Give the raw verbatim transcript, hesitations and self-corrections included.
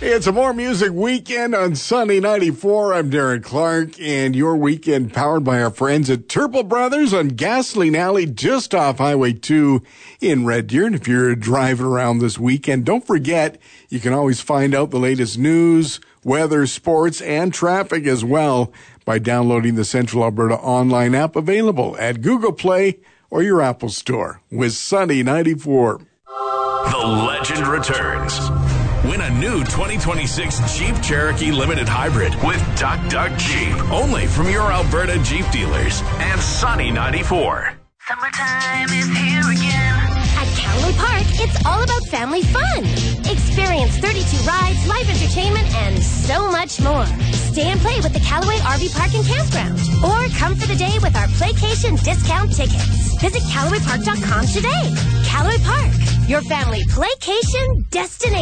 It's a More Music Weekend on Sunny ninety-four. I'm Darren Clark, and your weekend powered by our friends at Turple Brothers on Gasoline Alley, just off Highway two in Red Deer. And if you're driving around this weekend, don't forget, you can always find out the latest news, weather, sports, and traffic as well by downloading the Central Alberta online app available at Google Play or your Apple Store with Sunny ninety-four. The legend returns. Win a new twenty twenty-six Jeep Cherokee Limited Hybrid with Duck Duck Jeep. Only from your Alberta Jeep dealers and Sunny ninety-four. Summertime is here again. At Callaway Park, it's all about family fun. Experience thirty-two rides, live entertainment, and so much more. Stay and play with the Callaway R V Park and Campground. Or come for the day with our Playcation discount tickets. Visit Callaway Park dot com today. Callaway Park, your family playcation destination.